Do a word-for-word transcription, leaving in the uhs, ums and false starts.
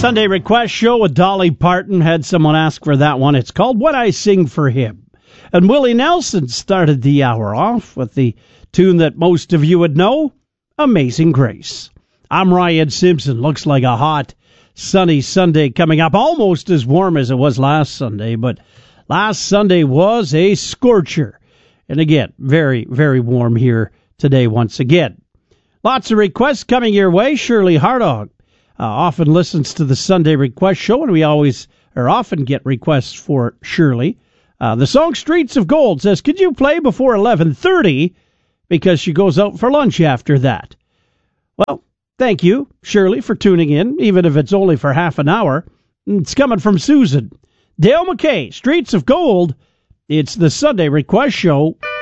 Sunday Request Show with Dolly Parton. Had someone ask for that one. It's called When I Sing for Him. And Willie Nelson started the hour off with the tune that most of you would know, Amazing Grace. I'm Ryan Simpson. Looks like a hot, sunny Sunday coming up. Almost as warm as it was last Sunday, but last Sunday was a scorcher. And again, very, very warm here today once again. Lots of requests coming your way. Shirley Hardog uh, often listens to the Sunday Request Show, and we always or often get requests for Shirley. Uh, the song Streets of Gold says, could you play before eleven thirty? Because she goes out for lunch after that. Well, thank you, Shirley, for tuning in, even if it's only for half an hour. It's coming from Susan. Dale McKay, Streets of Gold. It's the Sunday Request Show.